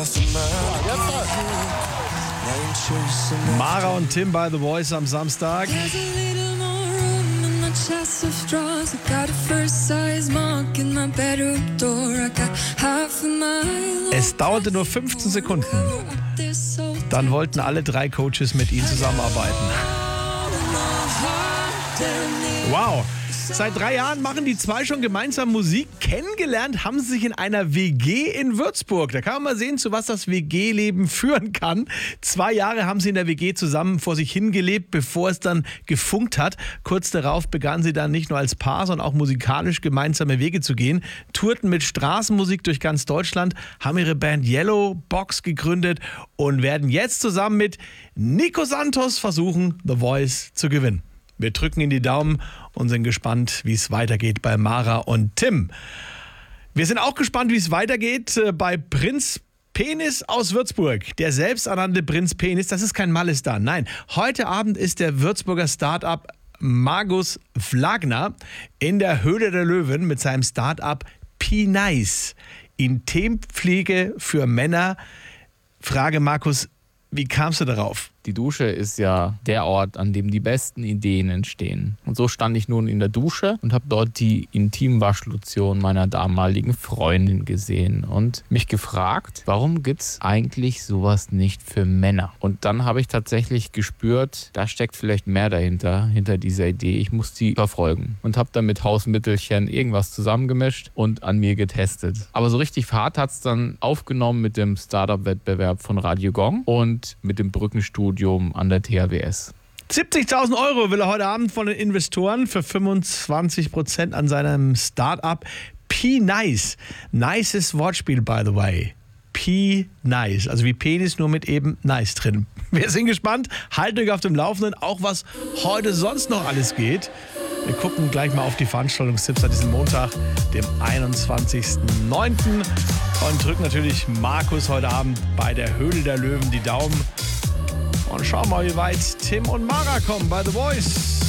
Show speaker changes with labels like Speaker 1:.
Speaker 1: Mara und Tim bei The Voice am Samstag. Es dauerte nur 15 Sekunden. Dann wollten alle 3 Coaches mit ihnen zusammenarbeiten. Wow! Seit 3 Jahren machen die 2 schon gemeinsam Musik. Kennengelernt haben sie sich in einer WG in Würzburg. Da kann man mal sehen, zu was das WG-Leben führen kann. 2 Jahre haben sie in der WG zusammen vor sich hingelebt, bevor es dann gefunkt hat. Kurz darauf begannen sie dann nicht nur als Paar, sondern auch musikalisch gemeinsame Wege zu gehen. Tourten mit Straßenmusik durch ganz Deutschland, haben ihre Band Yellow Box gegründet und werden jetzt zusammen mit Nico Santos versuchen, The Voice zu gewinnen. Wir drücken in die Daumen und sind gespannt, wie es weitergeht bei Mara und Tim. Wir sind auch gespannt, wie es weitergeht bei Prinz Penis aus Würzburg. Der selbsternannte Prinz Penis, das ist kein Malistan. Nein, heute Abend ist der Würzburger Start-up Margus Wlagner in der Höhle der Löwen mit seinem Start-up P-Nice. Intimpflege für Männer. Frage Markus, wie kamst du darauf?
Speaker 2: Die Dusche ist ja der Ort, an dem die besten Ideen entstehen. Und so stand ich nun in der Dusche und habe dort die Intimwaschlotion meiner damaligen Freundin gesehen und mich gefragt, warum gibt es eigentlich sowas nicht für Männer? Und dann habe ich tatsächlich gespürt, da steckt vielleicht mehr dahinter, hinter dieser Idee. Ich muss die verfolgen und habe dann mit Hausmittelchen irgendwas zusammengemischt und an mir getestet. Aber so richtig hart hat es dann aufgenommen mit dem Startup-Wettbewerb von Radio Gong und mit dem Brückenstudium an der THWS.
Speaker 1: 70.000 Euro will er heute Abend von den Investoren für 25% an seinem Start-up P-Nice. Nices Wortspiel, by the way. P-Nice, also wie Penis, nur mit eben Nice drin. Wir sind gespannt, haltet euch auf dem Laufenden, auch was heute sonst noch alles geht. Wir gucken gleich mal auf die Veranstaltungstipps an diesem Montag, dem 21.09. und drücken natürlich Markus heute Abend bei der Höhle der Löwen die Daumen. Und schauen mal, wie weit Tim und Mara kommen bei The Voice.